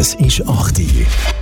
Es ist 8 Uhr.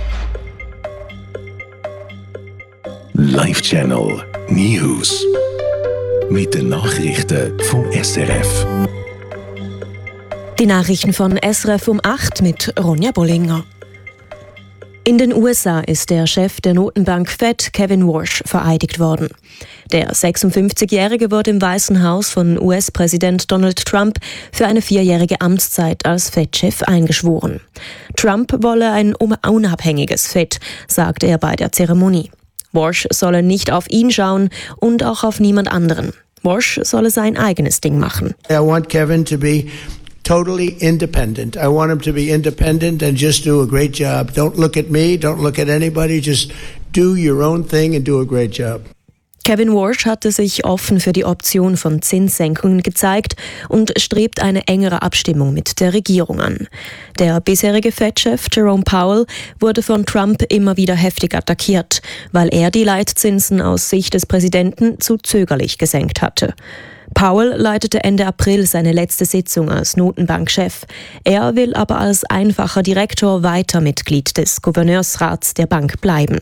Live Channel News. Mit den Nachrichten vom SRF. Die Nachrichten von SRF um 8 mit Ronja Bollinger. In den USA ist der Chef der Notenbank Fed, Kevin Warsh, vereidigt worden. Der 56-Jährige wurde im Weißen Haus von US-Präsident Donald Trump für eine 4-jährige Amtszeit als Fed-Chef eingeschworen. Trump wolle ein unabhängiges Fed, sagte er bei der Zeremonie. Warsh solle nicht auf ihn schauen und auch auf niemand anderen. Warsh solle sein eigenes Ding machen. I want Kevin to be totally independent. I want him to be independent and just do a great job. Don't look at me, don't look at anybody, just do your own thing and do a great job. Kevin Warsh hatte sich offen für die Option von Zinssenkungen gezeigt und strebt eine engere Abstimmung mit der Regierung an. Der bisherige Fed-Chef Jerome Powell wurde von Trump immer wieder heftig attackiert, weil er die Leitzinsen aus Sicht des Präsidenten zu zögerlich gesenkt hatte. Powell leitete Ende April seine letzte Sitzung als Notenbankchef. Er will aber als einfacher Direktor weiter Mitglied des Gouverneursrats der Bank bleiben.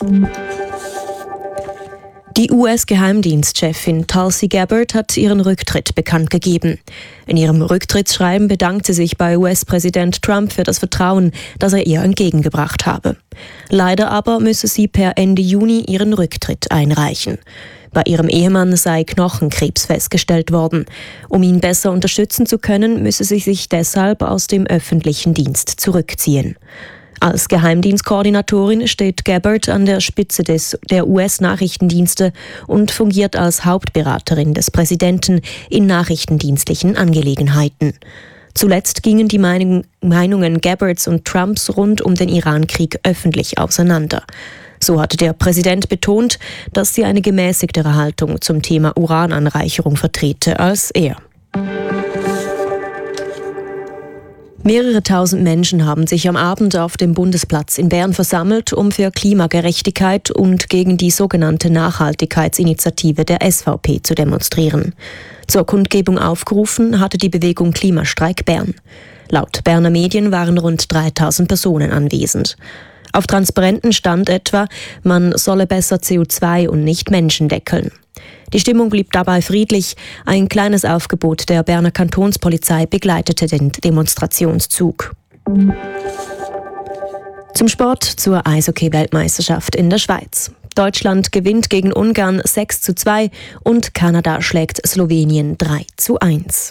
Die US-Geheimdienstchefin Tulsi Gabbard hat ihren Rücktritt bekannt gegeben. In ihrem Rücktrittsschreiben bedankt sie sich bei US-Präsident Trump für das Vertrauen, das er ihr entgegengebracht habe. Leider aber müsse sie per Ende Juni ihren Rücktritt einreichen. Bei ihrem Ehemann sei Knochenkrebs festgestellt worden. Um ihn besser unterstützen zu können, müsse sie sich deshalb aus dem öffentlichen Dienst zurückziehen. Als Geheimdienstkoordinatorin steht Gabbard an der Spitze der US-Nachrichtendienste und fungiert als Hauptberaterin des Präsidenten in nachrichtendienstlichen Angelegenheiten. Zuletzt gingen die Meinungen Gabbards und Trumps rund um den Iran-Krieg öffentlich auseinander. So hatte der Präsident betont, dass sie eine gemäßigtere Haltung zum Thema Urananreicherung vertrete als er. Mehrere tausend Menschen haben sich am Abend auf dem Bundesplatz in Bern versammelt, um für Klimagerechtigkeit und gegen die sogenannte Nachhaltigkeitsinitiative der SVP zu demonstrieren. Zur Kundgebung aufgerufen hatte die Bewegung Klimastreik Bern. Laut Berner Medien waren rund 3000 Personen anwesend. Auf Transparenten stand etwa, man solle besser CO2 und nicht Menschen deckeln. Die Stimmung blieb dabei friedlich. Ein kleines Aufgebot der Berner Kantonspolizei begleitete den Demonstrationszug. Zum Sport, zur Eishockey-Weltmeisterschaft in der Schweiz. Deutschland gewinnt gegen Ungarn 6:2 und Kanada schlägt Slowenien 3:1.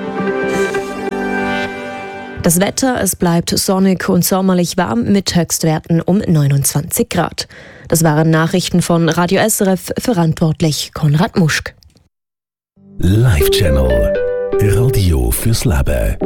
Das Wetter, es bleibt sonnig und sommerlich warm mit Höchstwerten um 29 Grad. Das waren Nachrichten von Radio SRF, verantwortlich Konrad Muschk. Live Channel. Radio fürs Leben.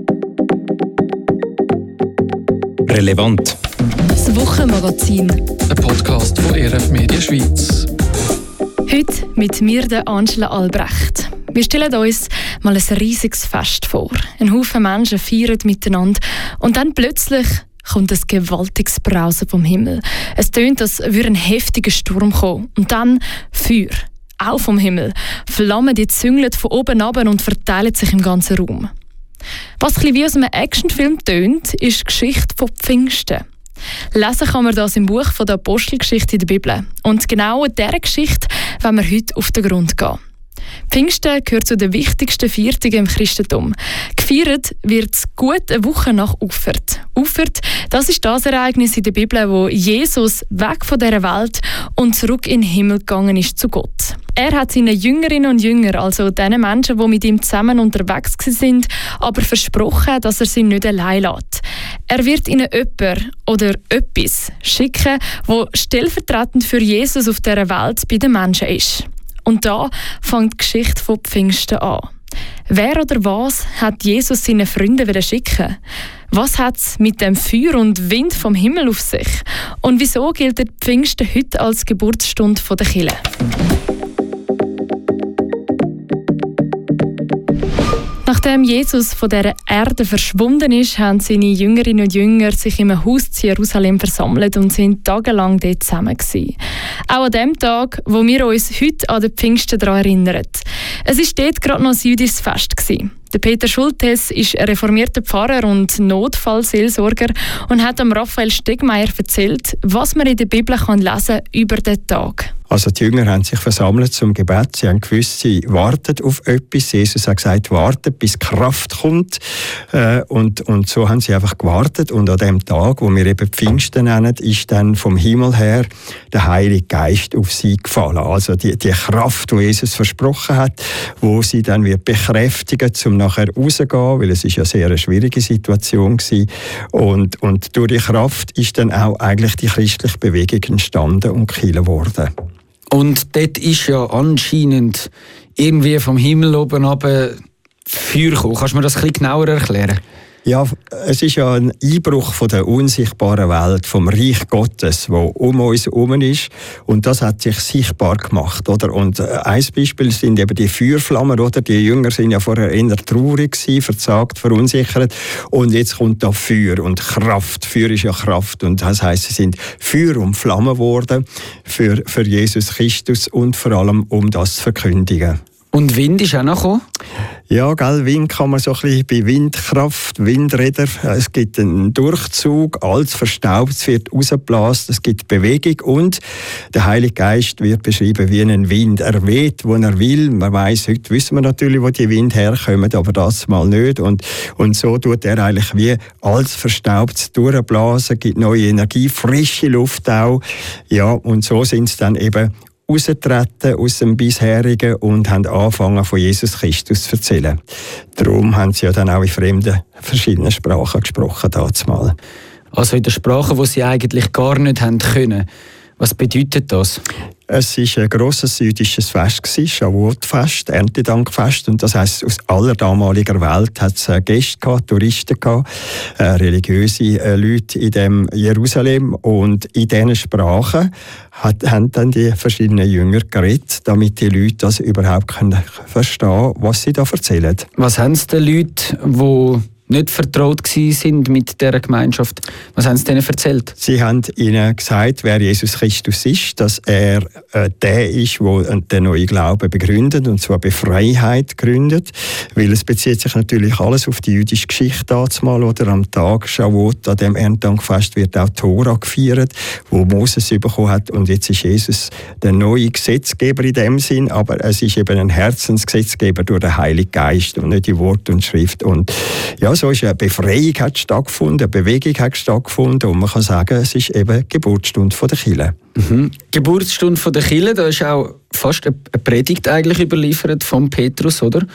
Relevant. Das Wochenmagazin. Ein Podcast von RF Media Schweiz. Heute mit mir, der Angela Albrecht. Wir stellen uns mal ein riesiges Fest vor. Ein Haufen Menschen feiern miteinander und dann plötzlich kommt ein gewaltiges Brausen vom Himmel. Es tönt, als würde ein heftiger Sturm kommen. Und dann Feuer, auch vom Himmel. Flammen, die züngeln von oben ab und verteilen sich im ganzen Raum. Was ein bisschen wie aus einem Actionfilm tönt, ist die Geschichte von Pfingsten. Lesen kann man das im Buch von der Apostelgeschichte in der Bibel. Und genau dieser Geschichte wollen wir heute auf den Grund gehen. Pfingsten gehört zu den wichtigsten Feiertagen im Christentum. Gefeiert wird es gut eine Woche nach Auffahrt. Auffahrt, das ist das Ereignis in der Bibel, wo Jesus weg von dieser Welt und zurück in den Himmel gegangen ist zu Gott. Er hat seinen Jüngerinnen und Jüngern, also den Menschen, die mit ihm zusammen unterwegs sind, aber versprochen, dass er sie nicht allein lässt. Er wird ihnen jemanden oder etwas schicken, wo stellvertretend für Jesus auf dieser Welt bei den Menschen ist. Und da fängt die Geschichte von Pfingsten an. Wer oder was hat Jesus seinen Freunden schicken? Was hat es mit dem Feuer und Wind vom Himmel auf sich? Und wieso gilt Pfingsten heute als Geburtsstunde der Kirche? Nachdem Jesus von dieser Erde verschwunden ist, haben seine Jüngerinnen und Jünger sich im Haus zu Jerusalem versammelt und sind tagelang dort zusammen gewesen. Auch an dem Tag, wo wir uns heute an den Pfingsten daran erinnern. Es war dort gerade noch ein jüdisches Fest gewesen. Der Peter Schultes ist reformierter Pfarrer und Notfallseelsorger und hat Raphael Stegmeier erzählt, was man in der Bibel lesen kann über den Tag. Also die Jünger haben sich versammelt zum Gebet. Sie haben gewusst, sie warten auf etwas. Jesus hat gesagt, wartet, bis Kraft kommt. Und so haben sie einfach gewartet. Und an dem Tag, wo wir eben Pfingsten nennen, ist dann vom Himmel her der Heilige Geist auf sie gefallen. Also die Kraft, die Jesus versprochen hat, wo sie dann wird bekräftigen, um nachher rauszugehen, weil es ist ja sehr eine schwierige Situation gewesen. Und durch die Kraft ist dann auch eigentlich die christliche Bewegung entstanden und Kirche geworden. Und dort ist ja anscheinend irgendwie vom Himmel oben runter Feuer gekommen. Kannst du mir das ein bisschen genauer erklären? Ja, es ist ja ein Einbruch von der unsichtbaren Welt, vom Reich Gottes, wo um uns herum ist. Und das hat sich sichtbar gemacht, oder? Und ein Beispiel sind eben die Feuerflammen, oder? Die Jünger sind ja vorher eher traurig gewesen, verzagt, verunsichert. Und jetzt kommt da Feuer und Kraft. Feuer ist ja Kraft. Und das heisst, sie sind Feuer und Flamme geworden für Jesus Christus und vor allem, um das zu verkündigen. Und Wind ist auch noch gekommen? Ja, gell, Wind kann man so ein bisschen bei Windkraft, Windräder. Es gibt einen Durchzug, alles verstaubt, es wird rausgeblasen, es gibt Bewegung und der Heilige Geist wird beschrieben wie ein Wind. Er weht, wo er will. Man weiss, heute wissen wir natürlich, wo die Wind herkommen, aber das mal nicht. Und so tut er eigentlich wie alles verstaubt durchblasen, gibt neue Energie, frische Luft auch. Ja, und so sind es dann eben rausgetreten aus dem Bisherigen und haben angefangen, von Jesus Christus zu erzählen. Darum haben sie ja dann auch in fremden, verschiedenen Sprachen gesprochen damals. Also in der Sprache, die sie eigentlich gar nicht haben können. Was bedeutet das? Es war ein grosses jüdisches Fest, Shavuot-Fest, Erntedankfest. Und das heisst, aus aller damaliger Welt hat es Gäste gehabt, Touristen gehabt, religiöse Leute in dem Jerusalem. Und in diesen Sprachen haben dann die verschiedenen Jünger geredet, damit die Leute das überhaupt verstehen können, was sie da erzählen. Was haben es den Leuten, die nicht vertraut sind mit dieser Gemeinschaft? Was haben sie denen erzählt? Sie haben ihnen gesagt, wer Jesus Christus ist, dass er der ist, der den neuen Glauben begründet, und zwar bei Freiheit gründet, weil es bezieht sich natürlich alles auf die jüdische Geschichte damals, oder am Tag Shavuot, an dem Erntedankfest wird auch Tora gefeiert, wo Moses bekommen hat, und jetzt ist Jesus der neue Gesetzgeber in dem Sinn, aber es ist eben ein Herzensgesetzgeber durch den Heiligen Geist und nicht die Wort und Schrift. Und ja, so ist eine Befreiung hat stattgefunden, eine Bewegung hat stattgefunden, und man kann sagen, es ist eben die Geburtsstunde der Kirche. Mhm. Geburtsstunde der Kirche, da ist auch fast eine Predigt eigentlich überliefert von Petrus, oder?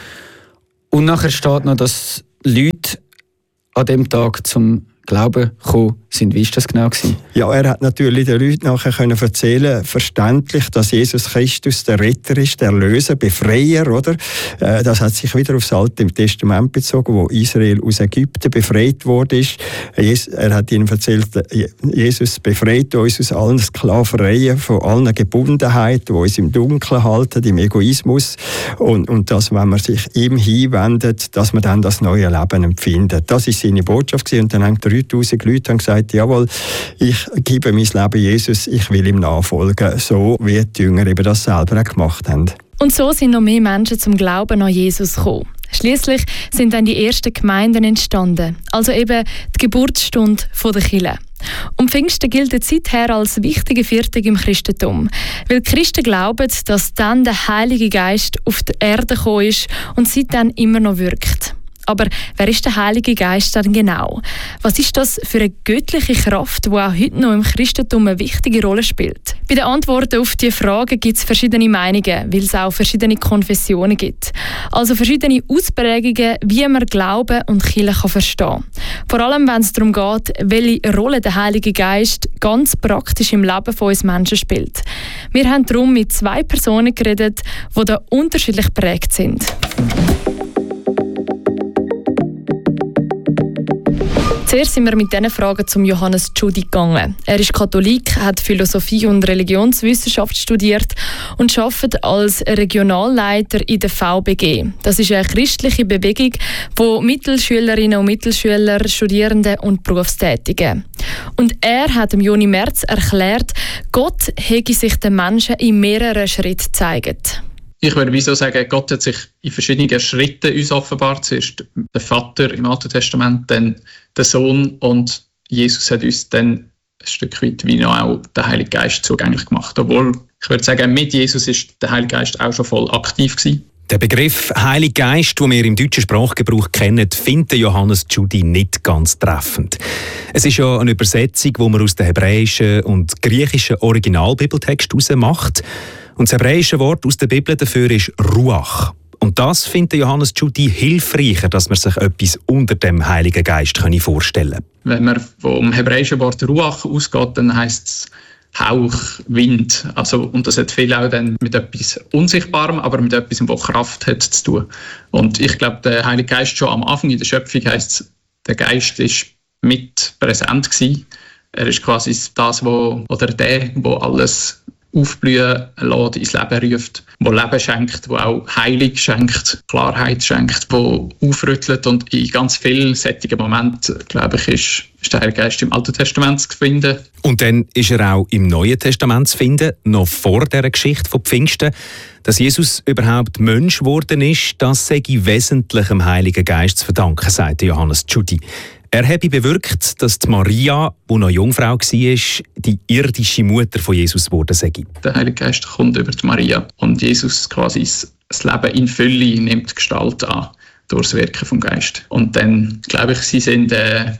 Und nachher steht noch, dass Leute an dem Tag zum Glauben gekommen sind. Wie war das genau gewesen? Ja, er hat natürlich den Leuten nachher erzählen, verständlich, dass Jesus Christus der Retter ist, der Erlöser, Befreier, oder? Das hat sich wieder aufs Alte Testament bezogen, wo Israel aus Ägypten befreit wurde. Er hat ihnen erzählt, Jesus befreit uns aus allen Sklavereien, von allen Gebundenheiten, die uns im Dunkeln halten, im Egoismus. Und dass, wenn man sich ihm hinwendet, dass man dann das neue Leben empfindet. Das war seine Botschaft gewesen. Und dann haben 3000 Leute gesagt, jawohl, ich gebe mein Leben Jesus, ich will ihm nachfolgen. So wie die Jünger eben das selber auch gemacht haben. Und so sind noch mehr Menschen zum Glauben an Jesus gekommen. Schliesslich sind dann die ersten Gemeinden entstanden, also eben die Geburtsstunde der Kirche. Und Pfingsten gilt seither als wichtige Viertag im Christentum, weil die Christen glauben, dass dann der Heilige Geist auf die Erde gekommen ist und seitdem immer noch wirkt. Aber wer ist der Heilige Geist dann genau? Was ist das für eine göttliche Kraft, die auch heute noch im Christentum eine wichtige Rolle spielt? Bei den Antworten auf diese Fragen gibt es verschiedene Meinungen, weil es auch verschiedene Konfessionen gibt. Also verschiedene Ausprägungen, wie man Glauben und Kirche verstehen kann. Vor allem, wenn es darum geht, welche Rolle der Heilige Geist ganz praktisch im Leben von uns Menschen spielt. Wir haben darum mit 2 Personen geredet, die da unterschiedlich geprägt sind. Zuerst sind wir mit diesen Fragen zum Johannes Tschudi gegangen. Er ist Katholik, hat Philosophie und Religionswissenschaft studiert und arbeitet als Regionalleiter in der VBG. Das ist eine christliche Bewegung, die Mittelschülerinnen und Mittelschüler, Studierende und Berufstätige. Und er hat dem Joni Merz erklärt, Gott hege sich den Menschen in mehreren Schritten gezeigt. Ich würde wieso sagen, Gott hat sich in verschiedenen Schritten uns offenbart. Zuerst der Vater im Alten Testament, dann der Sohn und Jesus hat uns dann ein Stück weit wie noch auch den Heiligen Geist zugänglich gemacht. Obwohl, ich würde sagen, mit Jesus ist der Heilige Geist auch schon voll aktiv gewesen. Der Begriff Heiliger Geist, den wir im deutschen Sprachgebrauch kennen, findet Johannes Tschudi nicht ganz treffend. Es ist ja eine Übersetzung, die man aus den hebräischen und griechischen Originalbibeltext heraus macht. Und das hebräische Wort aus der Bibel dafür ist Ruach. Und das findet Johannes Tschudi hilfreicher, dass man sich etwas unter dem Heiligen Geist vorstellen kann. Wenn man vom hebräischen Wort Ruach ausgeht, dann heisst es Hauch, Wind. Und das hat viel auch dann mit etwas Unsichtbarem, aber mit etwas, was Kraft hat, zu tun. Und ich glaube, der Heilige Geist schon am Anfang in der Schöpfung heisst, der Geist ist mit präsent gewesen. Er ist quasi das, wo alles aufblühen lässt, ins Leben ruft, wo Leben schenkt, wo auch Heilung schenkt, Klarheit schenkt, wo aufrüttelt. Und in ganz vielen solchen Momenten, glaube ich, ist der Heilige Geist im Alten Testament zu finden. Und dann ist er auch im Neuen Testament zu finden, noch vor dieser Geschichte von Pfingsten. Dass Jesus überhaupt Mensch geworden ist, das sei wesentlich dem Heiligen Geist zu verdanken, sagt Johannes Tschudi. Er habe bewirkt, dass die Maria, die noch Jungfrau war, die irdische Mutter von Jesus geworden sei. Der Heilige Geist kommt über die Maria und Jesus quasi das Leben in Fülle nimmt Gestalt an durch das Wirken vom Geist. Und dann, glaube ich, sie sind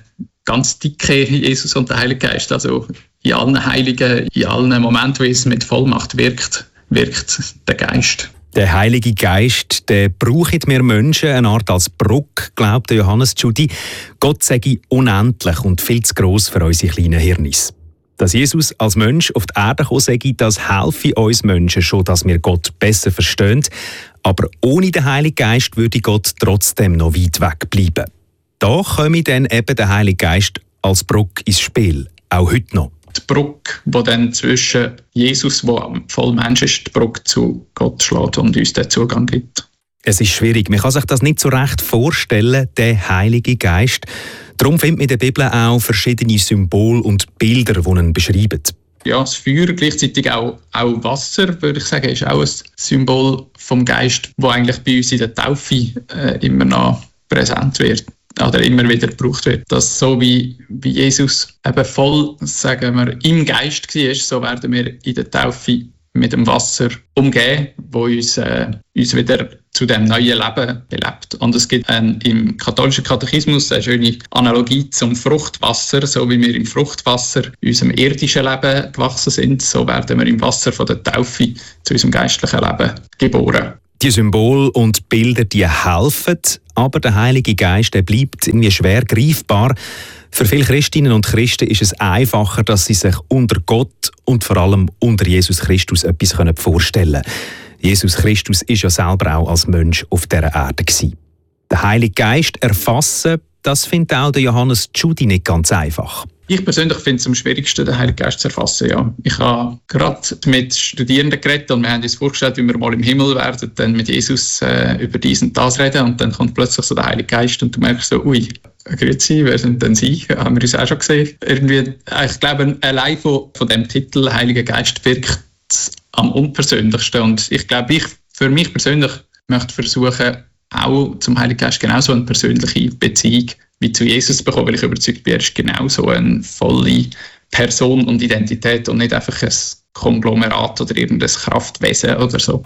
ganz dicke, Jesus und der Heilige Geist. Also in allen Heiligen, in allen Momenten, wo es mit Vollmacht wirkt der Geist. Der Heilige Geist, der brauchen wir Menschen eine Art als Brücke, glaubt Johannes Tschudi. Gott sei unendlich und viel zu gross für unsere kleinen Hirnis. Dass Jesus als Mensch auf die Erde gekommen sei, das helfe uns Menschen schon, dass wir Gott besser verstehen. Aber ohne den Heiligen Geist würde Gott trotzdem noch weit weg bleiben. Da komme dann eben der Heilige Geist als Brücke ins Spiel, auch heute noch. Die Brücke, die dann zwischen Jesus, der voll Mensch ist, die Brücke zu Gott schlägt und uns den Zugang gibt. Es ist schwierig. Man kann sich das nicht so recht vorstellen, der Heilige Geist. Darum findet man in der Bibel auch verschiedene Symbole und Bilder, die ihn beschreiben. Ja, das Feuer, gleichzeitig auch Wasser, würde ich sagen, ist auch ein Symbol vom Geist, das eigentlich bei uns in der Taufe immer noch präsent wird. Oder immer wieder gebraucht wird. Dass so wie Jesus eben voll, sagen wir, im Geist war, so werden wir in der Taufe mit dem Wasser umgehen, wo uns wieder zu dem neuen Leben belebt. Und es gibt im katholischen Katechismus eine schöne Analogie zum Fruchtwasser. So wie wir im Fruchtwasser unserem irdischen Leben gewachsen sind, so werden wir im Wasser von der Taufe zu unserem geistlichen Leben geboren. Die Symbole und Bilder, die helfen, aber der Heilige Geist, der bleibt irgendwie schwer greifbar. Für viele Christinnen und Christen ist es einfacher, dass sie sich unter Gott und vor allem unter Jesus Christus etwas vorstellen können. Jesus Christus war ja selber auch als Mensch auf dieser Erde gewesen. Den Heiligen Geist erfassen, das findet auch der Johannes Tschudi nicht ganz einfach. Ich persönlich finde es am schwierigsten, den Heiligen Geist zu erfassen. Ja. Ich habe gerade mit Studierenden geredet und wir haben uns vorgestellt, wie wir mal im Himmel werden, dann mit Jesus über dies und das reden und dann kommt plötzlich so der Heilige Geist und du merkst so, ui, grüezi, wer sind denn Sie? Haben wir uns auch schon gesehen. Irgendwie, ich glaube, allein von dem Titel Heiliger Geist wirkt es am unpersönlichsten und ich glaube, für mich persönlich möchte versuchen, auch zum Heiligen Geist genauso eine persönliche Beziehung wie zu Jesus bekommen, weil ich überzeugt bin, er ist genauso eine volle Person und Identität und nicht einfach ein Konglomerat oder irgendein Kraftwesen oder so.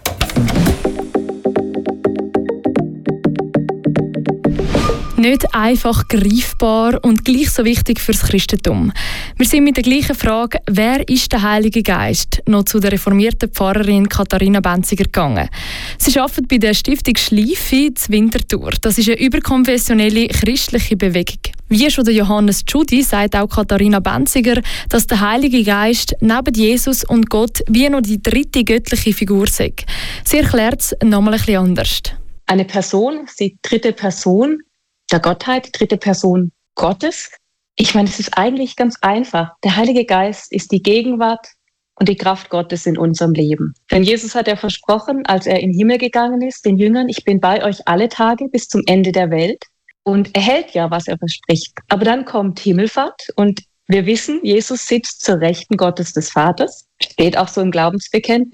Nicht einfach greifbar und gleich so wichtig für das Christentum. Wir sind mit der gleichen Frage, wer ist der Heilige Geist, noch zu der reformierten Pfarrerin Katharina Benziger gegangen. Sie arbeitet bei der Stiftung Schleife zu Winterthur. Das ist eine überkonfessionelle christliche Bewegung. Wie schon der Johannes Tschudi sagt auch Katharina Benziger, dass der Heilige Geist neben Jesus und Gott wie noch die dritte göttliche Figur sei. Sie erklärt es nochmal ein bisschen anders. Eine Person ist die dritte Person der Gottheit, die dritte Person Gottes. Ich meine, es ist eigentlich ganz einfach. Der Heilige Geist ist die Gegenwart und die Kraft Gottes in unserem Leben. Denn Jesus hat ja versprochen, als er in den Himmel gegangen ist, den Jüngern, ich bin bei euch alle Tage bis zum Ende der Welt. Und er hält ja, was er verspricht. Aber dann kommt Himmelfahrt und wir wissen, Jesus sitzt zur Rechten Gottes des Vaters. Steht auch so im Glaubensbekenntnis.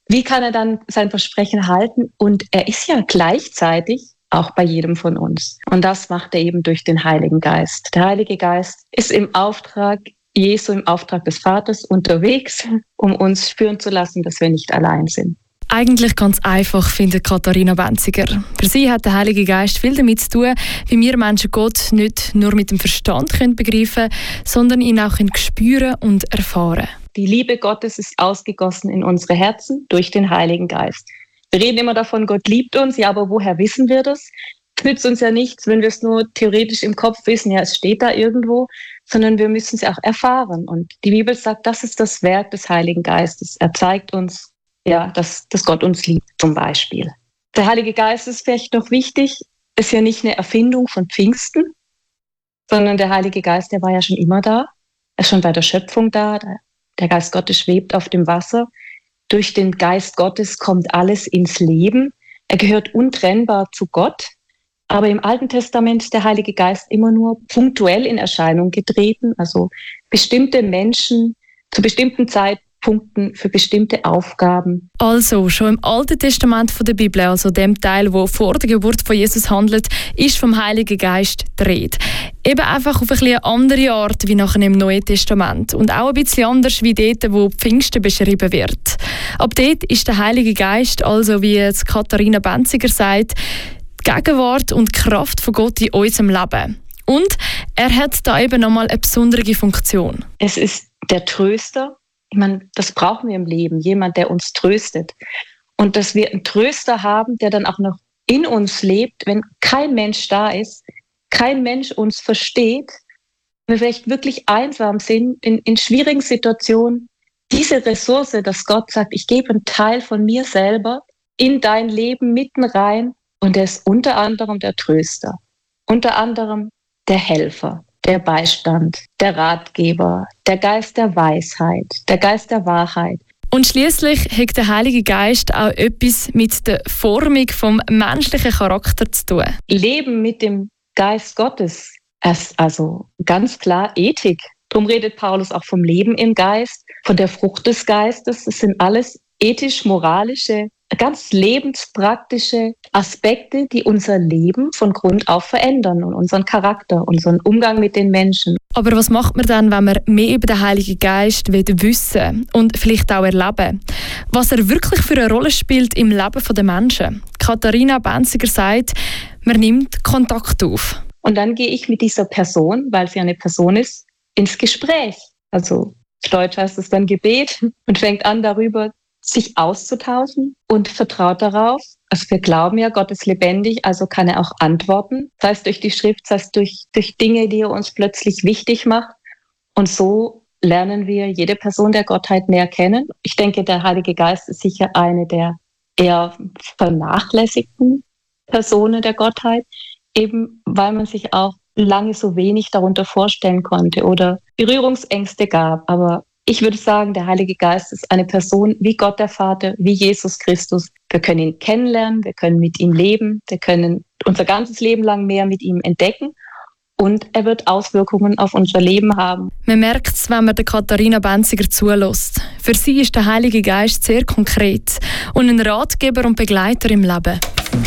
wie kann er dann sein Versprechen halten? Und er ist ja gleichzeitig auch bei jedem von uns. Und das macht er eben durch den Heiligen Geist. Der Heilige Geist ist im Auftrag Jesu, im Auftrag des Vaters unterwegs, um uns spüren zu lassen, dass wir nicht allein sind. Eigentlich ganz einfach, findet Katharina Benziger. Für sie hat der Heilige Geist viel damit zu tun, wie wir Menschen Gott nicht nur mit dem Verstand begreifen können, sondern ihn auch spüren und erfahren. Die Liebe Gottes ist ausgegossen in unsere Herzen durch den Heiligen Geist. Wir reden immer davon, Gott liebt uns, ja, aber woher wissen wir das? Es nützt uns ja nichts, wenn wir es nur theoretisch im Kopf wissen, ja, es steht da irgendwo, sondern wir müssen es auch erfahren. Und die Bibel sagt, das ist das Werk des Heiligen Geistes. Er zeigt uns, ja, dass Gott uns liebt, zum Beispiel. Der Heilige Geist ist vielleicht noch wichtig, ist ja nicht eine Erfindung von Pfingsten, sondern der Heilige Geist, der war ja schon immer da. Er ist schon bei der Schöpfung da. Der Geist Gottes schwebt auf dem Wasser. Durch den Geist Gottes kommt alles ins Leben. Er gehört untrennbar zu Gott. Aber im Alten Testament ist der Heilige Geist immer nur punktuell in Erscheinung getreten. Also bestimmte Menschen zu bestimmten Zeitpunkten für bestimmte Aufgaben. Also, schon im Alten Testament der Bibel, also dem Teil, wo vor der Geburt von Jesus handelt, ist vom Heiligen Geist die Rede. Eben einfach auf eine andere Art wie nachher im Neuen Testament. Und auch ein bisschen anders wie dort, wo Pfingsten beschrieben wird. Ab dort ist der Heilige Geist, also wie jetzt Katharina Benziger sagt, die Gegenwart und die Kraft von Gott in unserem Leben. Und er hat da eben nochmal eine besondere Funktion. Es ist der Tröster. Ich meine, das brauchen wir im Leben. Jemand, der uns tröstet. Und dass wir einen Tröster haben, der dann auch noch in uns lebt, wenn kein Mensch da ist, kein Mensch uns versteht, wir vielleicht wirklich einsam sind, in schwierigen Situationen, diese Ressource, dass Gott sagt, ich gebe einen Teil von mir selber in dein Leben mitten rein, und er ist unter anderem der Tröster, unter anderem der Helfer, der Beistand, der Ratgeber, der Geist der Weisheit, der Geist der Wahrheit. Und schließlich hat der Heilige Geist auch etwas mit der Formung vom menschlichen Charakter zu tun. Leben mit dem Geist Gottes ist also ganz klar Ethik. Darum redet Paulus auch vom Leben im Geist, von der Frucht des Geistes. Das sind alles ethisch-moralische, ganz lebenspraktische Aspekte, die unser Leben von Grund auf verändern und unseren Charakter, unseren Umgang mit den Menschen. Aber was macht man dann, wenn man mehr über den Heiligen Geist wissen und vielleicht auch erleben? Was er wirklich für eine Rolle spielt im Leben der Menschen? Katharina Benziger sagt, man nimmt Kontakt auf. Und dann gehe ich mit dieser Person, weil sie eine Person ist, ins Gespräch. Also auf Deutsch heißt es dann Gebet und fängt an, darüber sich auszutauschen und vertraut darauf. Also wir glauben ja, Gott ist lebendig, also kann er auch antworten. Sei es durch die Schrift, sei es durch Dinge, die er uns plötzlich wichtig macht. Und so lernen wir jede Person der Gottheit näher kennen. Ich denke, der Heilige Geist ist sicher eine der eher vernachlässigten Personen der Gottheit, eben weil man sich auch lange so wenig darunter vorstellen konnte oder Berührungsängste gab. Aber ich würde sagen, der Heilige Geist ist eine Person wie Gott der Vater, wie Jesus Christus. Wir können ihn kennenlernen, wir können mit ihm leben, wir können unser ganzes Leben lang mehr mit ihm entdecken und er wird Auswirkungen auf unser Leben haben. Man merkt es, wenn man der Katharina Benziger zulässt. Für sie ist der Heilige Geist sehr konkret und ein Ratgeber und Begleiter im Leben.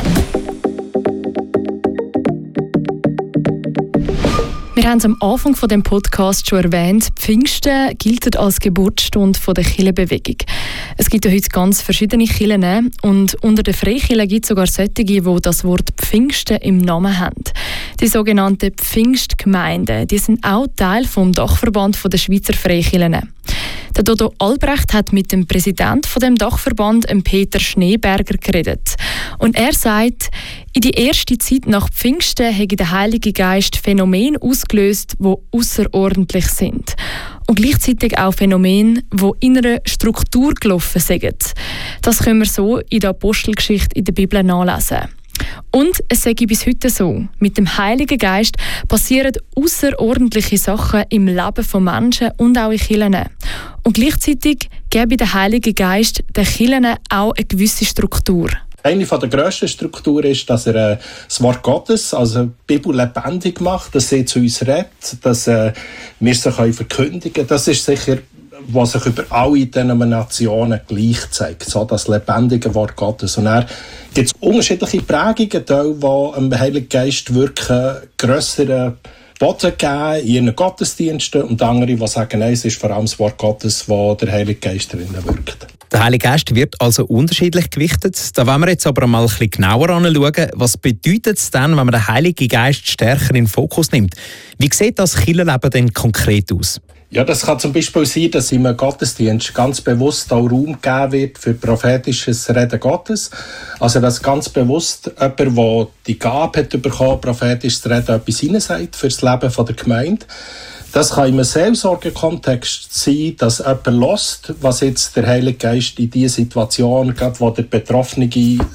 Wir haben es am Anfang von dem Podcast schon erwähnt, Pfingsten gilt als Geburtsstunde der Kirchenbewegung. Es gibt ja heute ganz verschiedene Kirchen und unter den Freikirchen gibt es sogar solche, die das Wort Pfingsten im Namen haben. Die sogenannten Pfingstgemeinden, die sind auch Teil vom Dachverband der Schweizer Freikirchen. Der Dodo Albrecht hat mit dem Präsidenten von dem Dachverband, Peter Schneeberger, geredet. Und er sagt, in die erste Zeit nach Pfingsten habe der Heilige Geist Phänomene ausgelöst, die außerordentlich sind. Und gleichzeitig auch Phänomene, die in einer Struktur gelaufen sind. Das können wir so in der Apostelgeschichte in der Bibel nachlesen. Und es sage ich bis heute so, mit dem Heiligen Geist passieren außerordentliche Sachen im Leben von Menschen und auch in Kirchen. Und gleichzeitig gebe der Heilige Geist den Kirchen auch eine gewisse Struktur. Eine der grössten Strukturen ist, dass er das Wort Gottes, also die Bibel, lebendig macht, dass sie zu uns redet, dass wir sie verkündigen können. Das ist sicher was sich über alle Denominationen gleich zeigt, so das lebendige Wort Gottes. Und dann gibt es unterschiedliche Prägungen, die dem Heiligen Geist wirken, grössere Boden geben in ihren Gottesdiensten und andere, die sagen, nein, es ist vor allem das Wort Gottes, wo der Heilige Geist drinnen wirkt. Der Heilige Geist wird also unterschiedlich gewichtet. Da wollen wir jetzt aber mal ein bisschen genauer anschauen. Was bedeutet es denn, wenn man den Heiligen Geist stärker in den Fokus nimmt? Wie sieht das Kirchenleben denn konkret aus? Ja, das kann zum Beispiel sein, dass im Gottesdienst ganz bewusst auch Raum gegeben wird für prophetisches Reden Gottes. Also, dass ganz bewusst jemand, der die Gabe hat bekommen, prophetisch zu reden, etwas hineinsagt für das Leben der Gemeinde. Das kann in einem Seelsorgekontext sein, dass jemand hört, was jetzt der Heilige Geist in dieser Situation, gerade wo der Betroffene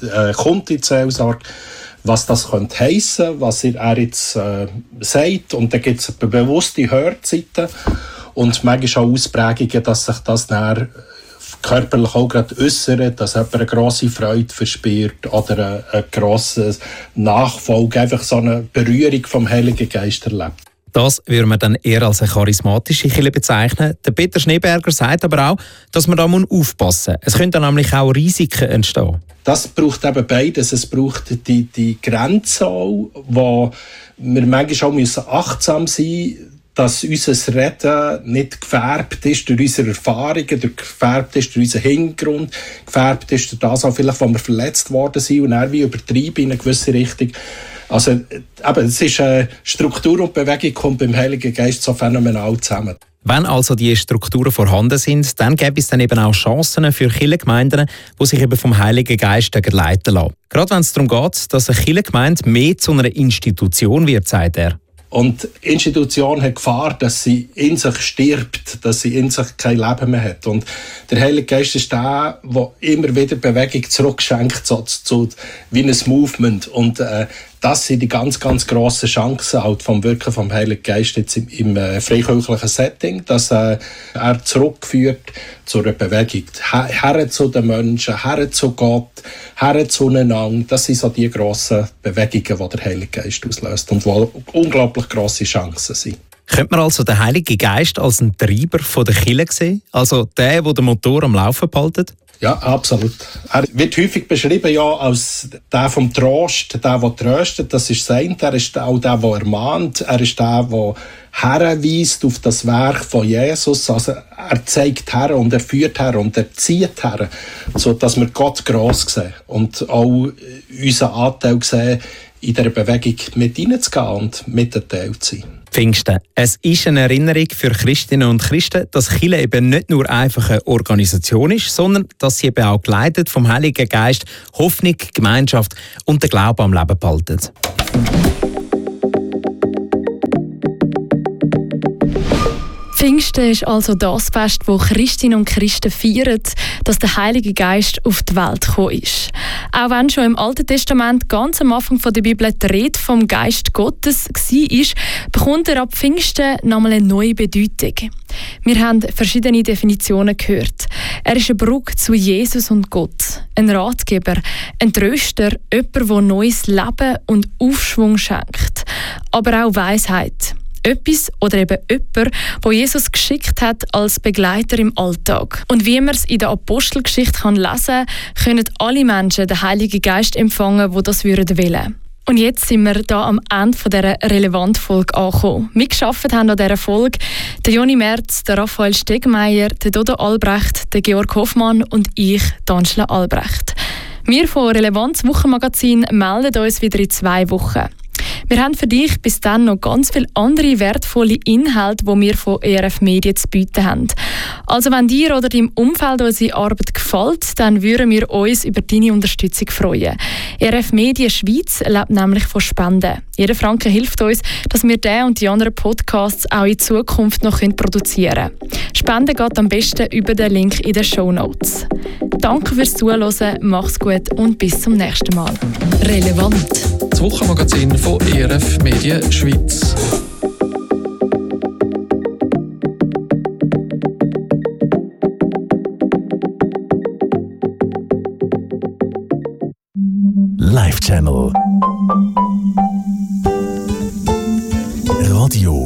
kommt in die Seelsorge, was das könnte heissen, was er jetzt sagt. Und dann gibt es bewusste Hörzeiten und manchmal auch Ausprägungen, dass sich das dann körperlich auch gerade äußert, dass jemand eine grosse Freude verspürt oder eine grosse Nachfolge, einfach so eine Berührung vom Heiligen Geist erlebt. Das würde man dann eher als eine charismatische Kirche bezeichnen. Der Peter Schneeberger sagt aber auch, dass man da aufpassen muss. Es können dann nämlich auch Risiken entstehen. Das braucht eben beides. Es braucht die Grenze auch, wo wir manchmal auch achtsam sein müssen, dass unser Reden nicht gefärbt ist durch unsere Erfahrungen, gefärbt ist durch unseren Hintergrund, gefärbt ist durch das auch vielleicht, wo wir verletzt worden sind und dann wie übertrieben in eine gewisse Richtung. Also, eben, es ist eine Struktur und Bewegung kommt beim Heiligen Geist so phänomenal zusammen. Wenn also die Strukturen vorhanden sind, dann gäbe es dann eben auch Chancen für Kirchengemeinden, die sich eben vom Heiligen Geist leiten lassen. Gerade wenn es darum geht, dass eine Kirchengemeinde mehr zu einer Institution wird, sagt er. Und die Institution hat Gefahr, dass sie in sich stirbt, dass sie in sich kein Leben mehr hat. Und der Heilige Geist ist der immer wieder Bewegung zurückschenkt, so wie ein Movement. Und das sind die ganz, ganz grossen Chancen halt vom Wirken vom Heiligen Geist jetzt im freikirchlichen Setting, dass er zurückführt zu einer Bewegung. Her zu den Menschen, her zu Gott, her zueinander. Das sind so die grossen Bewegungen, die der Heilige Geist auslöst und die unglaublich grosse Chancen sind. Könnte man also den Heiligen Geist als einen Treiber der Kirche sehen? Also der den Motor am Laufen behaltet? Ja, absolut. Er wird häufig beschrieben ja, als der vom Trost, der tröstet. Das ist sein. Er ist auch der ermahnt. Er ist der herweist auf das Werk von Jesus. Also er zeigt her und er führt her und er zieht her, sodass wir Gott gross sehen und auch unseren Anteil sehen, in dieser Bewegung mit hineinzugehen und mit ein Teil zu sein. Pfingsten. Es ist eine Erinnerung für Christinnen und Christen, dass Kirche eben nicht nur einfach eine Organisation ist, sondern dass sie eben auch geleitet vom Heiligen Geist Hoffnung, Gemeinschaft und den Glauben am Leben behalten. Pfingsten ist also das Fest, wo Christinnen und Christen feiern, dass der Heilige Geist auf die Welt gekommen ist. Auch wenn schon im Alten Testament ganz am Anfang der Bibel die Rede vom Geist Gottes war, bekommt er ab Pfingsten nochmal eine neue Bedeutung. Wir haben verschiedene Definitionen gehört. Er ist eine Brücke zu Jesus und Gott, ein Ratgeber, ein Tröster, jemand, der neues Leben und Aufschwung schenkt, aber auch Weisheit. Etwas oder eben jemand, wo Jesus geschickt hat als Begleiter im Alltag. Und wie man es in der Apostelgeschichte lesen kann, können alle Menschen den Heiligen Geist empfangen, die das wollen würden. Und jetzt sind wir da am Ende dieser Relevant-Folge angekommen. Mitgearbeitet haben an dieser Folge der Joni Merz, der Raphael Stegmeier, der Dodo Albrecht, der Georg Hoffmann und ich, Angela Albrecht. Wir von Relevanz Wochenmagazin melden uns wieder in 2 Wochen. Wir haben für dich bis dann noch ganz viele andere wertvolle Inhalte, die wir von ERF Medien zu bieten haben. Also wenn dir oder deinem Umfeld unsere Arbeit gefällt, dann würden wir uns über deine Unterstützung freuen. ERF Medien Schweiz lebt nämlich von Spenden. Jeder Franken hilft uns, dass wir diesen und die anderen Podcasts auch in Zukunft noch produzieren können. Spenden geht am besten über den Link in den Shownotes. Danke fürs Zuhören, mach's gut und bis zum nächsten Mal. Relevant. Das Wochenmagazin von ERF Medien Schweiz. Live Channel. Radio